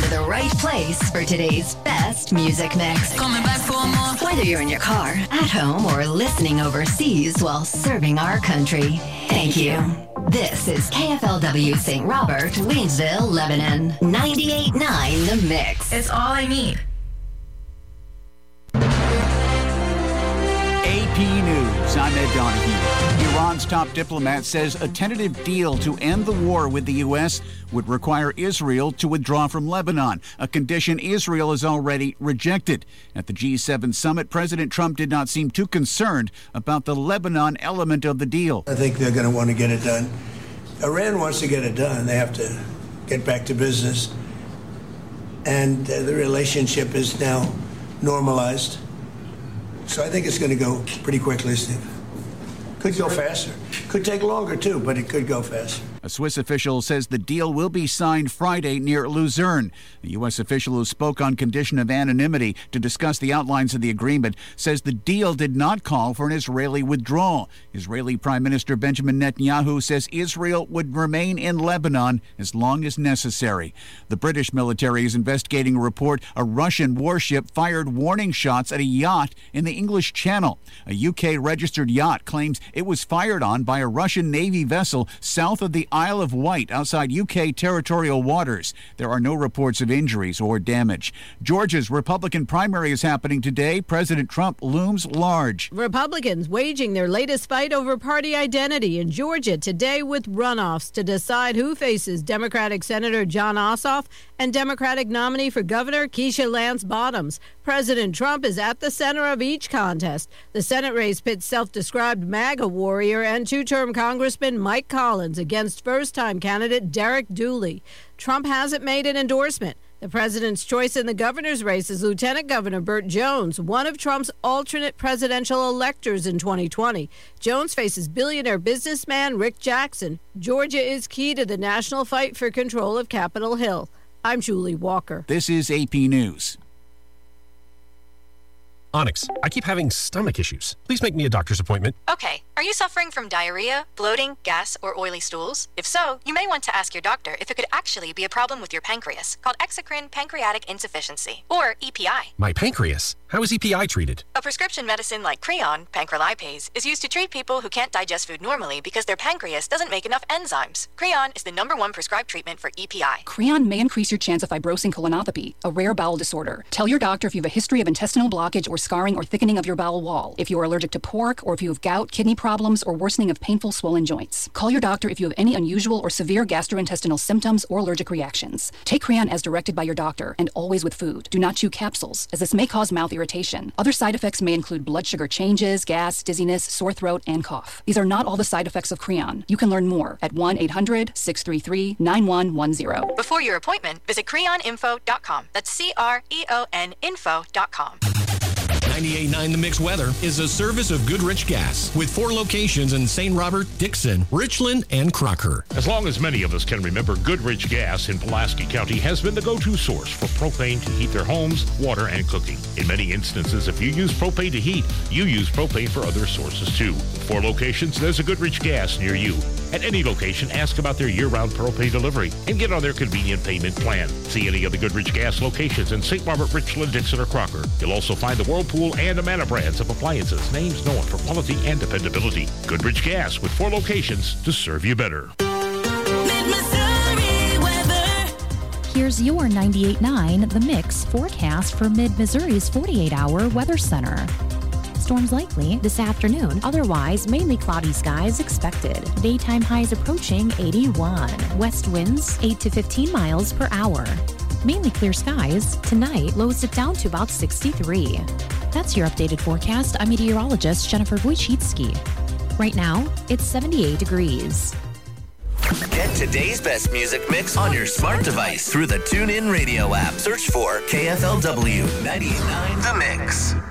to the right place for today's best music mix. Coming back for more. Whether you're in your car, at home, or listening overseas while serving our country, thank you. This is KFLW St. Robert, Waynesville, Lebanon. 98.9 The Mix. It's all I need. AP News, I'm Ed Donahue. Iran's top diplomat says a tentative deal to end the war with the U.S. would require Israel to withdraw from Lebanon, a condition Israel has already rejected. At the G7 summit, President Trump did not seem too concerned about the Lebanon element of the deal. I think they're going to want to get it done. Iran wants to get it done. They have to get back to business. And the relationship is now normalized. So I think it's going to go pretty quickly, Steve. Could go faster. Could take longer, too, but it could go faster. A Swiss official says the deal will be signed Friday near Luzerne. A U.S. official who spoke on condition of anonymity to discuss the outlines of the agreement says the deal did not call for an Israeli withdrawal. Israeli Prime Minister Benjamin Netanyahu says Israel would remain in Lebanon as long as necessary. The British military is investigating a report a Russian warship fired warning shots at a yacht in the English Channel. A UK-registered yacht claims it was fired on by a Russian Navy vessel south of the Isle of Wight outside UK territorial waters. There are no reports of injuries or damage. Georgia's Republican primary is happening today. President Trump looms large. Republicans waging their latest fight over party identity in Georgia today with runoffs to decide who faces Democratic Senator Jon Ossoff and Democratic nominee for governor Keisha Lance Bottoms. President Trump is at the center of each contest. The Senate race pits self-described MAGA warrior and two-term Congressman Mike Collins against first-time candidate Derek Dooley. Trump hasn't made an endorsement. The president's choice in the governor's race is Lieutenant Governor Burt Jones, one of Trump's alternate presidential electors in 2020. Jones faces billionaire businessman Rick Jackson. Georgia is key to the national fight for control of Capitol Hill. I'm Julie Walker. This is AP News. Onyx, I keep having stomach issues. Please make me a doctor's appointment. Okay. Are you suffering from diarrhea, bloating, gas, or oily stools? If so, you may want to ask your doctor if it could actually be a problem with your pancreas, called exocrine pancreatic insufficiency, or EPI. My pancreas? How is EPI treated? A prescription medicine like Creon, pancrelipase, is used to treat people who can't digest food normally because their pancreas doesn't make enough enzymes. Creon is the #1 prescribed treatment for EPI. Creon may increase your chance of fibrosing colonopathy, a rare bowel disorder. Tell your doctor if you have a history of intestinal blockage or scarring or thickening of your bowel wall, if you are allergic to pork, or if you have gout, kidney problems, or worsening of painful swollen joints. Call your doctor if you have any unusual or severe gastrointestinal symptoms or allergic reactions. Take Creon as directed by your doctor, and always with food. Do not chew capsules, as this may cause mouth irritation. Other side effects may include blood sugar changes, gas, dizziness, sore throat, and cough. These are not all the side effects of Creon. You can learn more at 1-800-633-9110. Before your appointment, visit creoninfo.com. That's CREON info.com. 98.9 The Mix Weather is a service of Goodrich Gas with 4 locations in St. Robert, Dixon, Richland, and Crocker. As long as many of us can remember, Goodrich Gas in Pulaski County has been the go-to source for propane to heat their homes, water, and cooking. In many instances, if you use propane to heat, you use propane for other sources too. With 4 locations, there's a Goodrich Gas near you. At any location, ask about their year-round propane delivery and get on their convenient payment plan. See any of the Goodrich Gas locations in St. Robert, Richland, Dixon, or Crocker. You'll also find the Whirlpool and Amana brands of appliances, names known for quality and dependability. Goodrich Gas with 4 locations to serve you better. Here's your 98.9 The Mix forecast for Mid-Missouri's 48-hour weather center. Storms likely this afternoon, otherwise mainly cloudy skies expected. Daytime highs approaching 81. West winds 8 to 15 miles per hour. Mainly clear skies. Tonight, lows dip down to about 63. That's your updated forecast. I'm meteorologist Jennifer Wojcicki. Right now, it's 78 degrees. Get today's best music mix on your smart device through the TuneIn Radio app. Search for KFLW 98.9 The Mix.